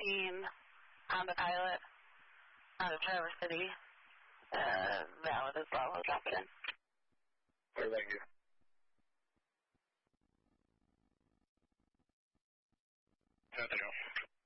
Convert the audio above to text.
13 on the pilot out of Traverse City. Valid as well. I'll drop it in. Thank you. Gotcha.